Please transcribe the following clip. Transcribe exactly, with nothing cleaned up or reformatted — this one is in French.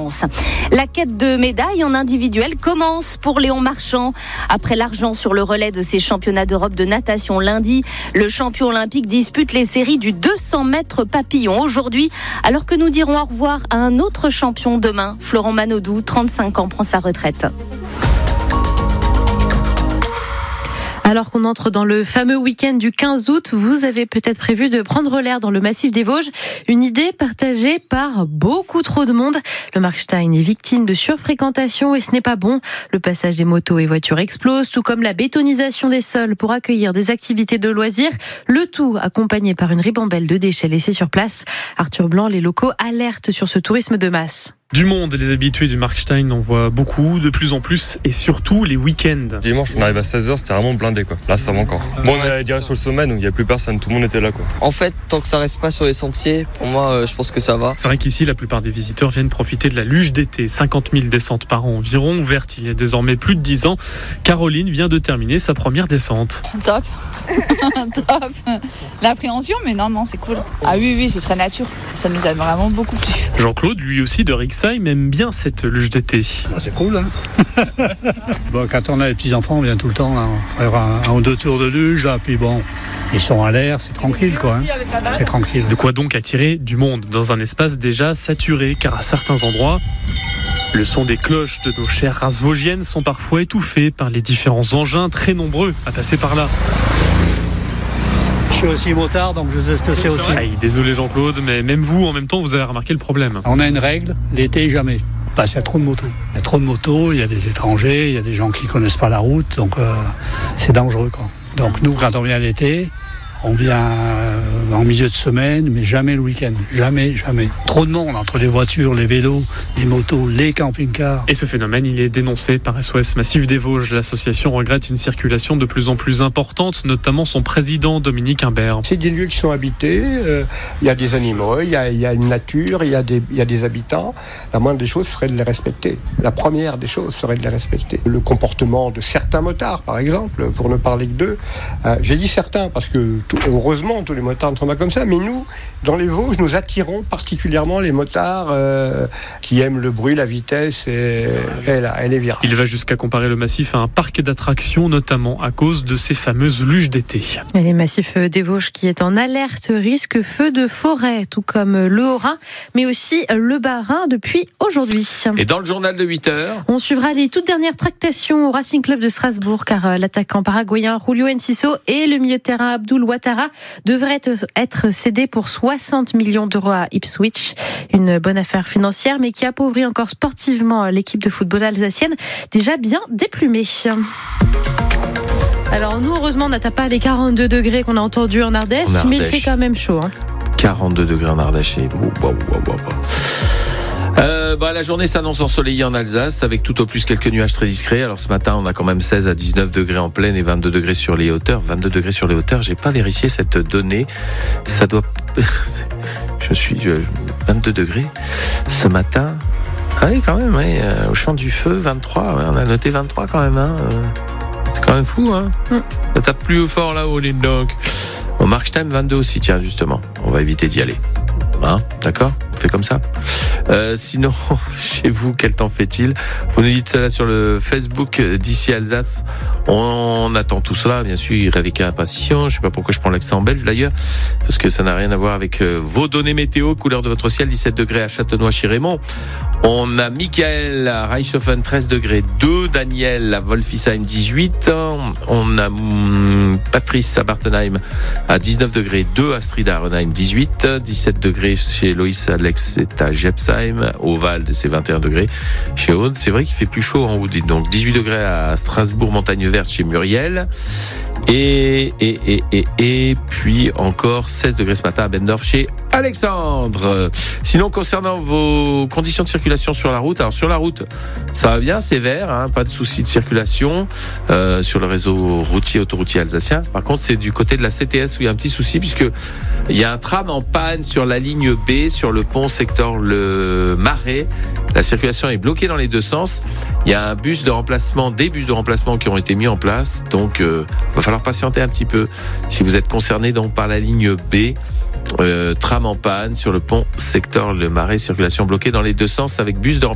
France. La quête de médailles en individuel commence pour Léon Marchand. Après l'argent sur le relais de ses championnats d'Europe de natation lundi, le champion olympique dispute les séries du deux cents mètres papillon aujourd'hui, alors que nous dirons au revoir à un autre champion demain. Florent Manodou, trente-cinq ans, prend sa retraite. Alors qu'on entre dans le fameux week-end du quinze août, vous avez peut-être prévu de prendre l'air dans le massif des Vosges. Une idée partagée par beaucoup trop de monde. Le Markstein est victime de surfréquentation et ce n'est pas bon. Le passage des motos et voitures explose, tout comme la bétonisation des sols pour accueillir des activités de loisirs. Le tout accompagné par une ribambelle de déchets laissés sur place. Arthur Blanc, les locaux alertent sur ce tourisme de masse. Du monde, les habitués du Markstein en voient beaucoup, de plus en plus, et surtout les week-ends. Dimanche, on arrive à seize heures, c'était vraiment blindé, quoi. Là, ça va encore. Bon, on est direct sur le sommet, donc il n'y a plus personne, tout le monde était là, quoi. En fait, tant que ça reste pas sur les sentiers, pour moi, euh, je pense que ça va. C'est vrai qu'ici, la plupart des visiteurs viennent profiter de la luge d'été. cinquante mille descentes par an environ, ouverte il y a désormais plus de dix ans. Caroline vient de terminer sa première descente. Top. Top. L'appréhension, mais non, non, c'est cool. Ah oui, oui, ce serait nature. Ça nous a vraiment beaucoup plu. Jean-Claude, lui aussi de Rixheim, aime bien cette luge d'été. Bah, c'est cool, hein. Bon, quand on a les petits-enfants, on vient tout le temps, là. On fait un, un ou deux tours de luge, là, puis bon, ils sont à l'air, c'est tranquille, quoi. Hein. C'est tranquille. De quoi donc attirer du monde dans un espace déjà saturé, car à certains endroits, le son des cloches de nos chères races vosgiennes sont parfois étouffés par les différents engins très nombreux à passer par là. Je suis aussi motard, donc je sais ce que c'est, c'est aussi. Aïe, désolé Jean-Claude, mais même vous, en même temps, vous avez remarqué le problème. On a une règle, l'été, jamais. Parce qu'il y a trop de motos. Il y a trop de motos, il y a des étrangers, il y a des gens qui ne connaissent pas la route, donc euh, c'est dangereux, quoi. Donc nous, quand on vient l'été, on vient euh, en milieu de semaine, mais jamais le week-end. Jamais, jamais. Trop de monde entre les voitures, les vélos, les motos, les camping-cars. Et ce phénomène, il est dénoncé par S O S Massif des Vosges. L'association regrette une circulation de plus en plus importante, notamment son président Dominique Imbert. C'est des lieux qui sont habités, euh, il y a des animaux, il y a, il y a une nature, il y a, des, il y a des habitants. La moindre des choses serait de les respecter. La première des choses serait de les respecter. Le comportement de certains motards, par exemple, pour ne parler que d'eux. Euh, j'ai dit certains parce que Tout, heureusement, tous les motards ne sont pas comme ça, mais nous, dans les Vosges, nous attirons particulièrement les motards euh, qui aiment le bruit, la vitesse et, et, la, et les virages. Il va jusqu'à comparer le massif à un parc d'attractions, notamment à cause de ces fameuses luges d'été. Et les massifs des Vosges qui est en alerte risque feu de forêt, tout comme le Haut-Rhin, mais aussi le Bas-Rhin depuis aujourd'hui. Et dans le journal de huit heures, on suivra les toutes dernières tractations au Racing Club de Strasbourg, car l'attaquant paraguayen Julio Enciso et le milieu de terrain Abdul Ouattara devrait être cédé pour soixante millions d'euros à Ipswich. Une bonne affaire financière, mais qui appauvrit encore sportivement l'équipe de football alsacienne, déjà bien déplumée. Alors nous, heureusement, on n'atteint pas les quarante-deux degrés qu'on a entendus en Ardèche, en Ardèche. Mais il fait quand même chaud. Hein. quarante-deux degrés en Ardèche. Oh, wow, wow, wow, wow. Euh, bah, la journée s'annonce ensoleillée en Alsace avec tout au plus quelques nuages très discrets. Alors ce matin on a quand même seize à dix-neuf degrés en plaine et vingt-deux degrés sur les hauteurs. vingt-deux degrés sur les hauteurs, j'ai pas vérifié cette donnée. Ça doit... je suis... vingt-deux degrés ce matin. Ah oui quand même, oui. Au champ du feu, vingt-trois. Ouais, on a noté vingt-trois quand même. Hein. C'est quand même fou. Hein. Mm. Ça tape plus fort là-haut, les donc. Au Markstein, vingt-deux aussi, tiens justement. On va éviter d'y aller. Hein, d'accord ? On fait comme ça. Euh, sinon, chez vous, quel temps fait-il ? Vous nous dites cela sur le Facebook d'ici Alsace. On attend tout cela, bien sûr, avec impatience. Je sais pas pourquoi je prends l'accent belge d'ailleurs, parce que ça n'a rien à voir avec vos données météo. Couleur de votre ciel, dix-sept degrés à Châtenois-Chirémont. On a Michael à Reichshofen, treize degrés deux. Daniel à Wolfisheim, dix-huit. On a hum, Patrice à Bartenheim à dix-neuf degrés deux. Astrid à Renheim, dix-huit. dix-sept degrés chez Loïs Alex, c'est à Jepsheim. Au Wald, c'est vingt et un degrés. Chez Aude, c'est vrai qu'il fait plus chaud en haut. Donc dix-huit degrés à Strasbourg, Montagne Verte chez Muriel. Et, et, et, et, et puis encore seize degrés ce matin à Bendorf chez Alexandre. Sinon, concernant vos conditions de circulation sur la route, alors sur la route, ça va bien, c'est vert, hein, pas de souci de circulation euh, sur le réseau routier, autoroutier alsacien. Par contre, c'est du côté de la C T S où il y a un petit souci puisque il y a un tram en panne sur la ligne B, sur le pont secteur Le Marais. La circulation est bloquée dans les deux sens. Il y a un bus de remplacement, des bus de remplacement qui ont été mis en place, donc euh, va falloir patienter un petit peu si vous êtes concerné donc par la ligne B. Euh, tram en panne sur le pont secteur Le Marais, circulation bloquée dans les deux sens avec bus de remplacement.